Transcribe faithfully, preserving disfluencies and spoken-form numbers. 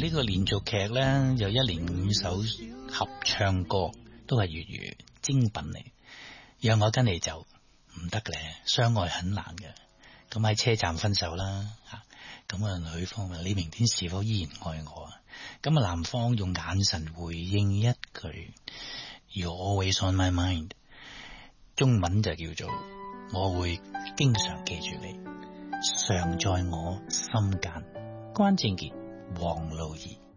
呢個連續劇咧有一連五首合唱歌，都係粵語精品嚟。讓我跟你走唔得嘅咧，相愛很難嘅。咁喺車站分手啦，吓咁啊女方問你明天是否依然愛我啊？咁啊男方用眼神回應一句 You're always on my mind， 中文就叫做我會經常記住你，常在我心間。關正傑、黃露儀。